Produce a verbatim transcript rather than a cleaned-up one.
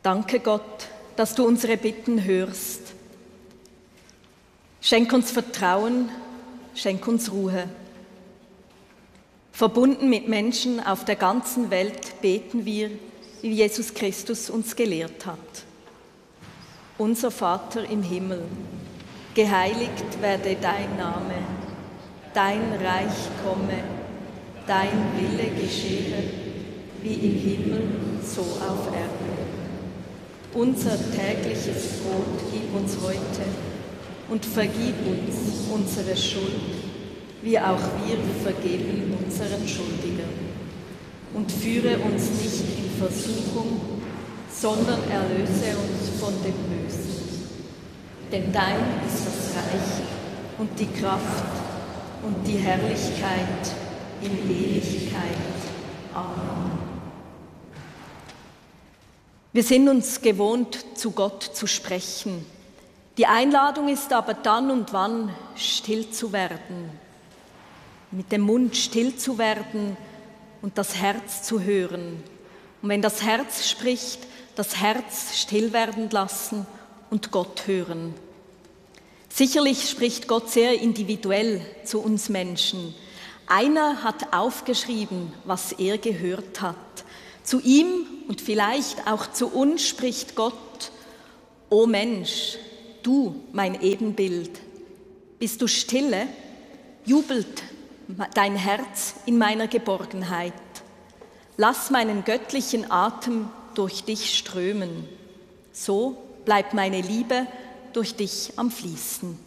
Danke Gott, dass du unsere Bitten hörst. Schenk uns Vertrauen, schenk uns Ruhe. Verbunden mit Menschen auf der ganzen Welt beten wir, wie Jesus Christus uns gelehrt hat. Unser Vater im Himmel, geheiligt werde dein Name, dein Reich komme, dein Wille geschehe, wie im Himmel, so auf Erden. Unser tägliches Brot gib uns heute und vergib uns unsere Schuld, wie auch wir vergeben unseren Schuldigern. Und führe uns nicht in Versuchung, sondern erlöse uns von dem Bösen. Denn dein ist das Reich und die Kraft und die Herrlichkeit in Ewigkeit. Amen. Wir sind uns gewohnt, zu Gott zu sprechen. Die Einladung ist aber dann und wann, still zu werden. Mit dem Mund still zu werden und das Herz zu hören. Und wenn das Herz spricht, das Herz still werden lassen und Gott hören. Sicherlich spricht Gott sehr individuell zu uns Menschen. Einer hat aufgeschrieben, was er gehört hat. Zu ihm und vielleicht auch zu uns spricht Gott: O Mensch, du mein Ebenbild, bist du stille? Jubelt dein Herz in meiner Geborgenheit. Lass meinen göttlichen Atem durch dich strömen. So bleibt meine Liebe durch dich am Fließen.